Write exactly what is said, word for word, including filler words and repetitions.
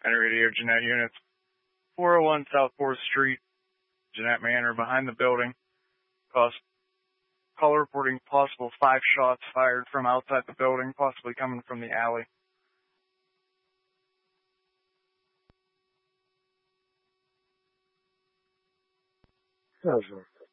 Center Radio Jeanette units. four oh one South fourth Street, Jeanette Manor, behind the building. Cost, call reporting possible five shots fired from outside the building, possibly coming from the alley. Over.